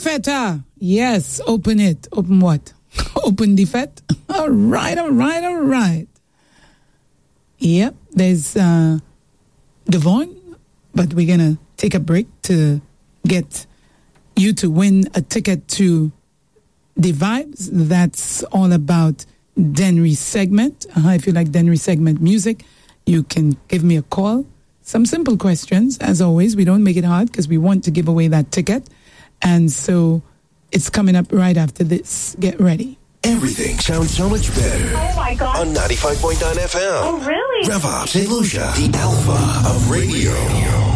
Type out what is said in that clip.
Feta. Yes, open it. Open what? Open the fet. All right. Yep, there's Devon, but we're going to take a break to get you to win a ticket to The Vibes. That's all about Denry segment. If you like Denry segment music, you can give me a call. Some simple questions, as always. We don't make it hard because we want to give away that ticket. And so it's coming up right after this. Get ready. Everything sounds so much better. Oh my God. On 95.9 FM. Oh really? Rev Up St. Lucia, the alpha of radio.